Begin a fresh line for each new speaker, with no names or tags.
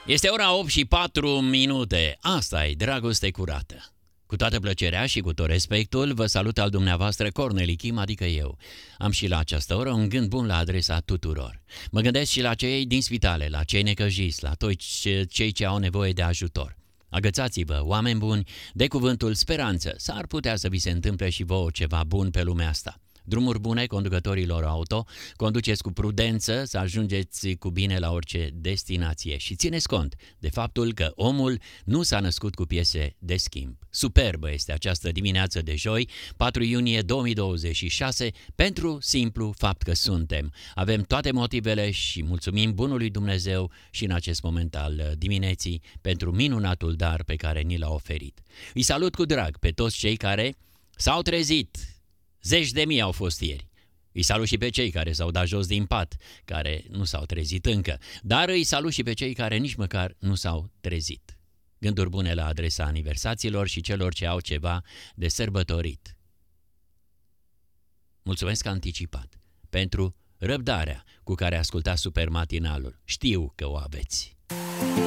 Este ora 8 și 4 minute. Asta e Dragoste Curată. Cu toată plăcerea și cu tot respectul, vă salut al dumneavoastră Corneli Kim, adică eu. Am și la această oră un gând bun la adresa tuturor. Mă gândesc și la cei din spitale, la cei necăjiți, la toți cei ce au nevoie de ajutor. Agățați-vă, oameni buni, de cuvântul speranță. S-ar putea să vi se întâmple și vouă ceva bun pe lumea asta. Drumuri bune conducătorilor auto, conduceți cu prudență să ajungeți cu bine la orice destinație și țineți cont de faptul că omul nu s-a născut cu piese de schimb. Superbă este această dimineață de joi, 4 iunie 2026, pentru simplu fapt că suntem. Avem toate motivele și mulțumim bunului Dumnezeu și în acest moment al dimineții pentru minunatul dar pe care ni l-a oferit. Îi salut cu drag pe toți cei care s-au trezit. Zeci de mii au fost ieri. Îi salut și pe cei care s-au dat jos din pat, care nu s-au trezit încă, dar îi salut și pe cei care nici măcar nu s-au trezit. Gânduri bune la adresa aniversaților și celor ce au ceva de sărbătorit. Mulțumesc anticipat pentru răbdarea cu care ascultați Supermatinalul. Știu că o aveți.